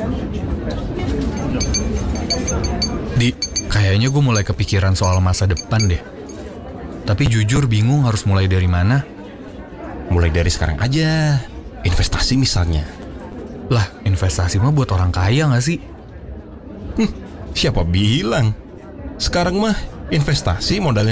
Di, kayaknya gue mulai kepikiran soal masa depan deh. Tapi jujur bingung harus mulai dari mana. Mulai dari sekarang aja. Investasi misalnya. Lah, investasi mah buat orang kaya gak sih? Siapa bilang? Sekarang mah investasi modalnya